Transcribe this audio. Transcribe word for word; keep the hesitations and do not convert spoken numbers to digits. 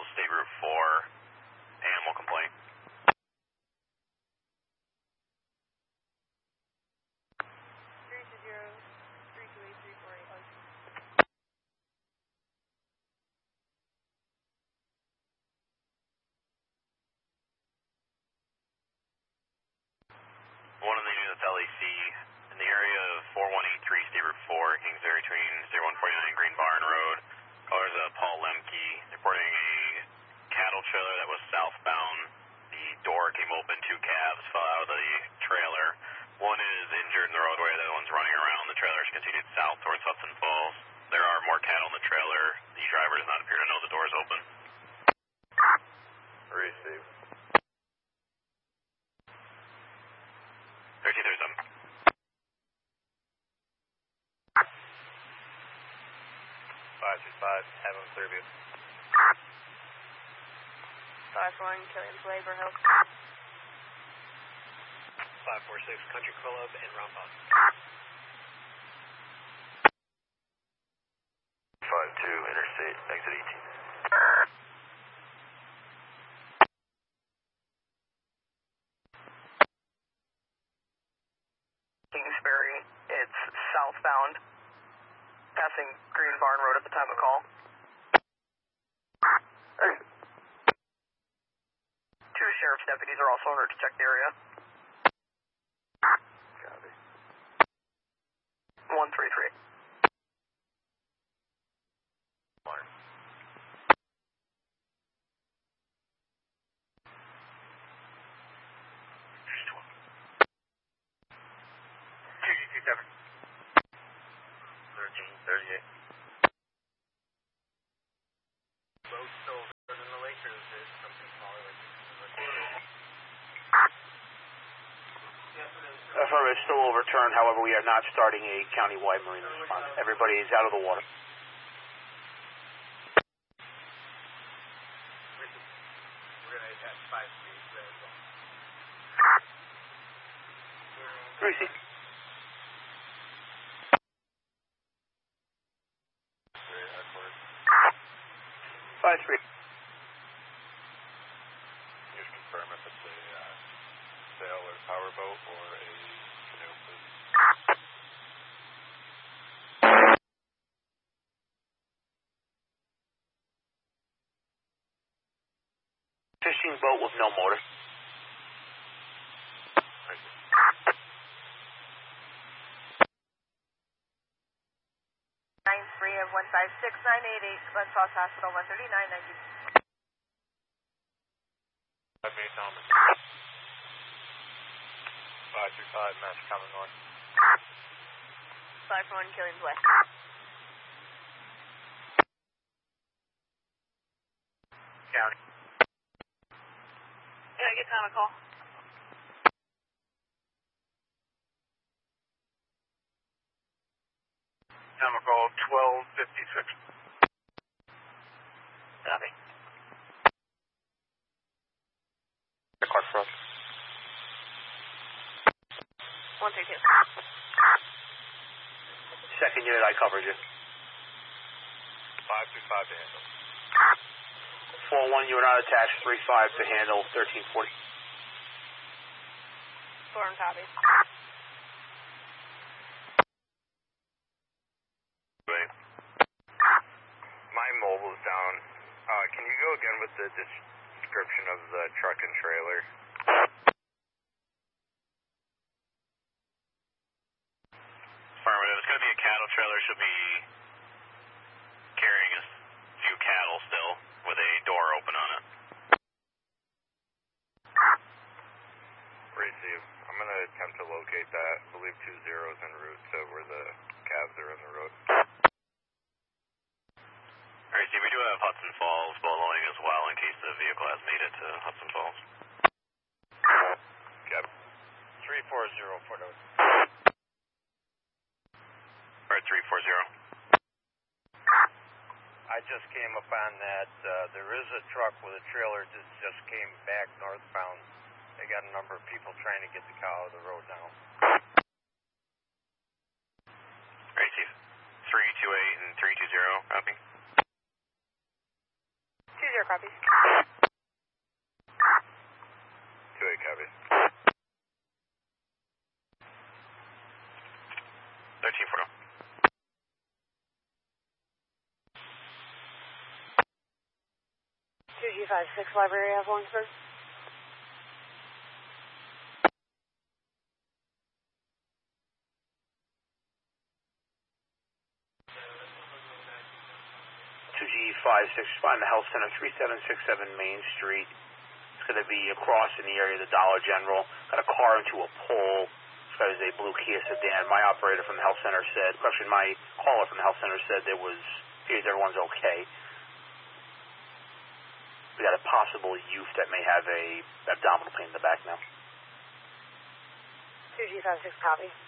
State Route four, animal complaint. three two zero, three two eight, three four eight. One of the units L A C in the area of four one eight three State Route four, Kingsbury between zero one four nine Green Barn Road. Callers uh, Paul Lemke reporting a cattle trailer that was southbound. The door came open, two calves fell out of the trailer. One is injured in the roadway, the other one's running around. The trailer has continued south towards Hudson Falls. There are more cattle in the trailer. The driver does not appear to know the door is open. Receive. thirteen thirty-seven. five two five, have him thirty. five one, Killian's Way, Hill. five four six, Country Club and Roundbound. five two, Interstate, exit eighteen. Kingsbury, it's southbound, passing Green Barn Road at the time of call. Two sheriff's deputies are also ordered to check the area. Copy. one three three. Mark. two two seven. thirteen thirty-eight. Boat still over in the lake, or is it something smaller like this? Affirmative, it's still overturned. However, we are not starting a county-wide marine response. Everybody is out of the water. We're going to attach five speeds there as well. Receive. Five three. Just confirm if it's a uh, sail or powerboat or a canoe, please. Fishing boat with no motor. Thank you. nine three of one five six nine eight eight, Glen Falls Hospital, one thirty-nine ninety. Five eight Thomas. Five two five, Master Common North. five one, Killian's Way. County. Can I get time of call? Chemical twelve fifty-six. Copy. Record for us. one three two. Second unit, I covered you. five two five to handle. four one, you are not attached. three five to handle. thirteen forty. four and copy. Wait. My mobile's down. Uh, can you go again with the description of the truck and trailer? Affirmative. It's going to be a cattle trailer. Should be carrying a few cattle still with a door open on it. Receive. I'm going to attempt to locate that. I believe two zeros en route to where the calves are in the road. Alright, see, we do have Hudson Falls billowing as well in case the vehicle has made it to Hudson Falls. Yep. three four zero for note. Alright, three four zero. I just came upon that. Uh, there is a truck with a trailer that just came back northbound. They got a number of people trying to get the cow out of the road now. Alright, Chief. three two eight and three two zero, copy. two zero, copy. copy. two eight, copy. thirteen four. two G five six, library of Lawrenceburg. two G five six, find the health center, three seven six seven Main Street. It's going to be across in the area of the Dollar General. Got a car into a pole. This guy is a blue Kia sedan. My operator from the health center said, actually my caller from the health center said there was, geez, everyone's okay. We got a possible youth that may have a abdominal pain in the back now. two G five six, copy.